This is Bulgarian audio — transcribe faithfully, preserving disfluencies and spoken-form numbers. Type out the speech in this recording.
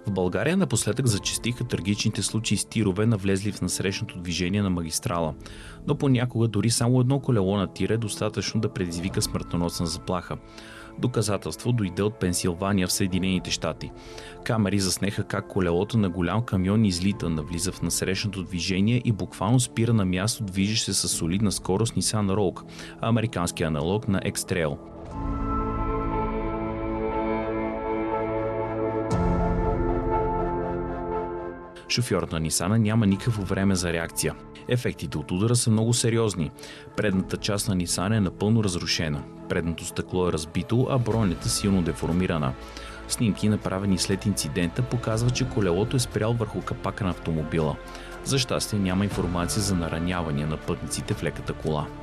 В България напоследък зачестиха трагичните случаи с тирове, навлезли в насрещното движение на магистрала. Но понякога дори само едно колело на тир е достатъчно да предизвика смъртоносна заплаха. Доказателство дойде от Пенсилвания в Съединените щати. Камери заснеха как колелото на голям камион излита, навлиза в насрещното движение и буквално спира на място, движещ се със солидна скорост Nissan Rogue, американски аналог на X-Trail. Шофьорът на Нисана няма никакво време за реакция. Ефектите от удара са много сериозни. Предната част на Нисан е напълно разрушена. Предното стъкло е разбито, а бронята силно деформирана. Снимки, направени след инцидента, показват, че колелото е спрял върху капака на автомобила. За щастие няма информация за наранявания на пътниците в леката кола.